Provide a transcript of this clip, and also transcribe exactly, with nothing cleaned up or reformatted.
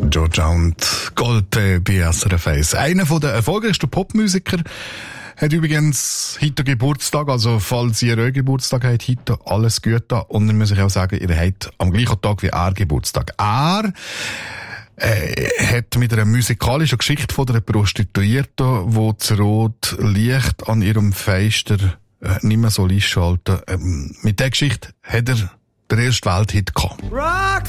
Giorgia und Gold bei S R F eins. Einer der erfolgreichsten Popmusiker hat übrigens heute Geburtstag, also falls ihr euren Geburtstag habt, heute alles Gute. Und dann muss ich auch sagen, ihr habt am gleichen Tag wie er Geburtstag. Er äh, hat mit einer musikalischen Geschichte von einer Prostituierten, die das rote Licht an ihrem Fenster äh, nicht mehr so einschalten. Ähm, mit dieser Geschichte hat er den ersten Welthit gehabt. Roxanne!